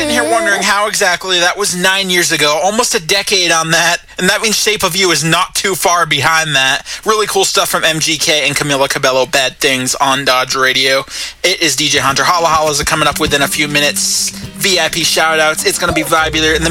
sitting here wondering how exactly that was 9 years ago, almost a decade on that, and that means Shape of You is not too far behind that. Really cool stuff from MGK and Camila Cabello, Bad Things on Dodge Radio. It is DJ Hunter. Holla Hollas are coming up within a few minutes. VIP shout-outs. It's going to be vibey there. In the